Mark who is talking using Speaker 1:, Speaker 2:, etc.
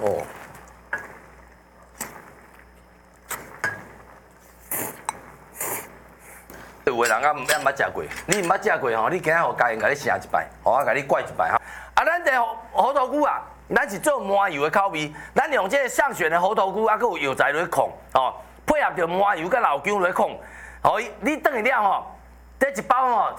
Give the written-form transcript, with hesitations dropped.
Speaker 1: 哦。有个人啊，毋捌食过，你毋捌食过吼，你今仔互家人甲你试一摆，互我甲你灌一摆哈。啊，咱这猴头菇啊，咱是做麻油的口味，咱用这个上选的猴头菇啊，佮有药材落去控，哦，配合着麻油佮老姜落去控，吼，你等下了吼，这一包吼，